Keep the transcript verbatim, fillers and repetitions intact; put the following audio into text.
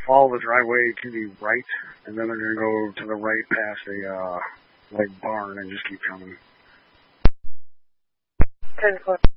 follow the driveway to the right, and then they're going to go to the right past a, uh, like barn and just keep coming. ten foot.